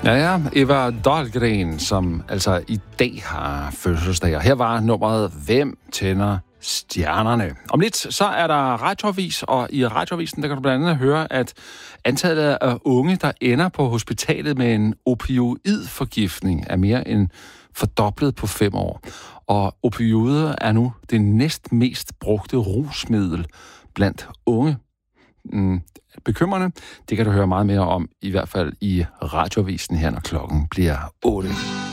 Ja, Eva Dahlgren, som altså i dag har fødselsdag. Her var nummeret Hvem tænder stjernerne? Om lidt, så er der radioavis, og i radioavisen, der kan du blandt andet høre, at antallet af unge, der ender på hospitalet med en opioidforgiftning, er mere end fordoblet på 5 år. Og opioider er nu det næstmest brugte rusmiddel blandt unge. Bekymrende. Det kan du høre meget mere om, i hvert fald i radioavisen her, når klokken bliver 8.